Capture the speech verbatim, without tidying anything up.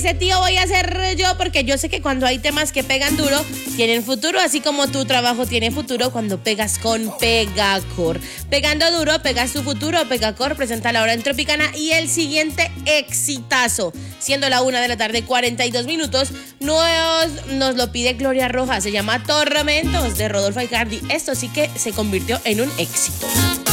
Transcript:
ese tío voy a ser yo, porque yo sé que cuando hay temas que pegan duro, tienen futuro, así como tu trabajo tiene futuro cuando pegas con Pegacor. Pegando duro, pegas tu futuro. Pegacor presenta la hora en Tropicana y el siguiente exitazo, siendo la una de la tarde, cuarenta y dos minutos, nos, nos lo pide Gloria Rojas, se llama Tormentos, de Rodolfo Aicardi. Esto sí que se convirtió en un éxito.